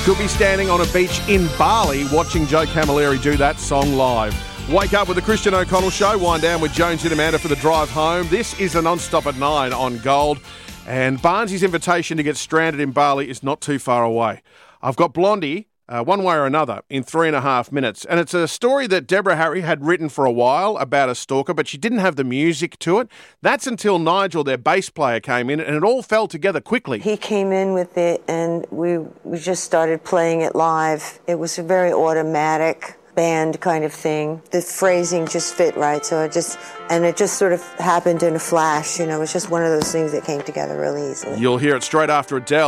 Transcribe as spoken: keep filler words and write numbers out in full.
Could be standing on a beach in Bali watching Joe Camilleri do that song live. Wake up with the Christian O'Connell Show. Wind down with Jones and Amanda for the drive home. This is the Non-Stop at nine on Gold. And Barnsley's invitation to get stranded in Bali is not too far away. I've got Blondie, uh, one way or another, in three and a half minutes. And it's a story that Deborah Harry had written for a while about a stalker, but she didn't have the music to it. That's until Nigel, their bass player, came in, and it all fell together quickly. He came in with it, and we, we just started playing it live. It was a very automatic band kind of thing. The phrasing just fit right, so it just, and it just sort of happened in a flash, you know, it was just one of those things that came together really easily. You'll hear it straight after Adele.